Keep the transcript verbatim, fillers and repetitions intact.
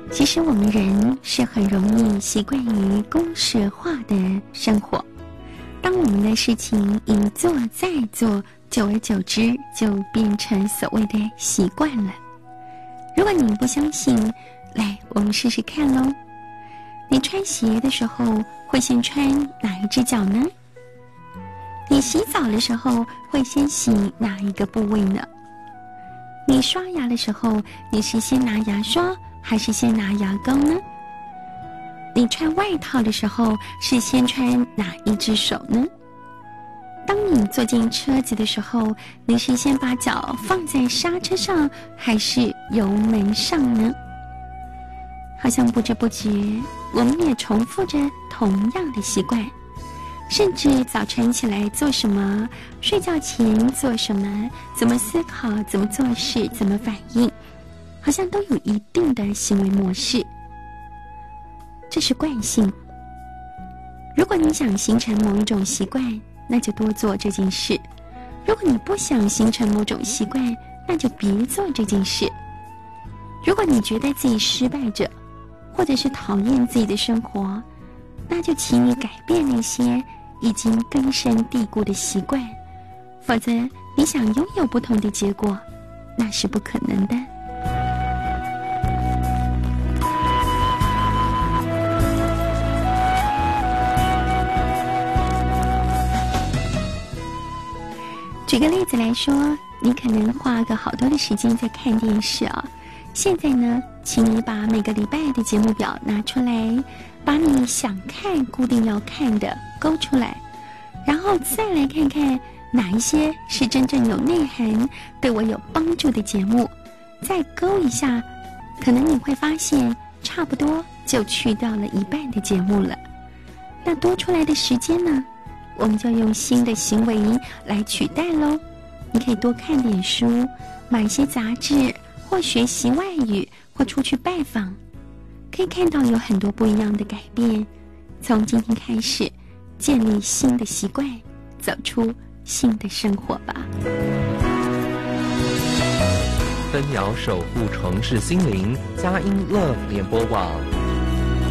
其实我们人是很容易习惯于公式化的生活，当我们的事情一做再做，久而久之就变成所谓的习惯了。如果你不相信，来，我们试试看咯。你穿鞋的时候会先穿哪一只脚呢？你洗澡的时候会先洗哪一个部位呢？你刷牙的时候，你是先拿牙刷还是先拿牙膏呢？你穿外套的时候是先穿哪一只手呢？当你坐进车子的时候，你是先把脚放在刹车上还是油门上呢？好像不知不觉我们也重复着同样的习惯，甚至早晨起来做什么，睡觉前做什么，怎么思考，怎么做事，怎么反应，好像都有一定的行为模式。这是惯性。如果你想形成某一种习惯，那就多做这件事；如果你不想形成某种习惯，那就别做这件事。如果你觉得自己失败着，或者是讨厌自己的生活，那就请你改变那些已经根深蒂固的习惯，否则你想拥有不同的结果，那是不可能的。举个例子来说，你可能花个好多的时间在看电视啊、哦。现在呢，请你把每个礼拜的节目表拿出来，把你想看、固定要看的勾出来，然后再来看看哪一些是真正有内涵、对我有帮助的节目，再勾一下，可能你会发现差不多就去掉了一半的节目了。那多出来的时间呢，我们就用新的行为来取代咯。你可以多看点书，买一些杂志，或学习外语，或出去拜访，可以看到有很多不一样的改变。从今天开始，建立新的习惯，走出新的生活吧。 分秒守护城市心灵，佳音 Love 联播网。